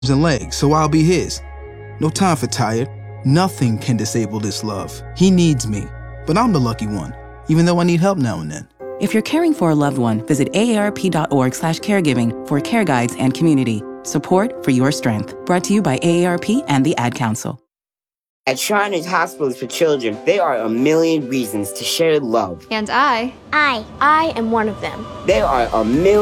and legs, so I'll be his. No time for tired. Nothing can disable this love. He needs me, but I'm the lucky one, even though I need help now and then. If you're caring for a loved one, visit aarp.org/caregiving for care guides and community. Support for your strength. Brought to you by AARP and the Ad Council. At Shriners Hospitals for Children, there are a million reasons to share love. And I am one of them. There are a million